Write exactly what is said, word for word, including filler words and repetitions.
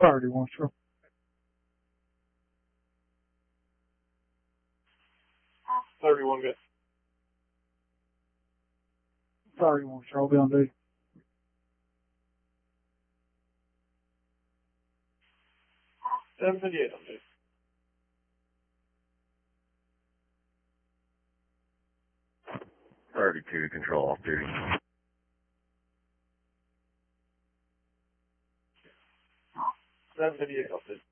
thirty-one, sure. thirty-one, good. thirty-one, sure. I'll be on duty. seventy-eight, on duty. thirty-two, control off duty. seventy-eight, on duty.